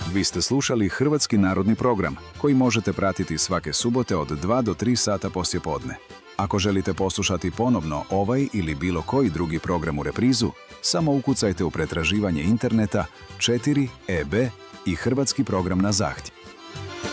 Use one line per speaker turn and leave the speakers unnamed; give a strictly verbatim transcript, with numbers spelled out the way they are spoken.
Vi ste slušali Hrvatski narodni program, koji možete pratiti svake subote od dva do tri sata poslijepodne. Ako želite poslušati ponovno ovaj ili bilo koji drugi program u reprizu, samo ukucajte u pretraživanje interneta četiri E B i Hrvatski program na zahtjev.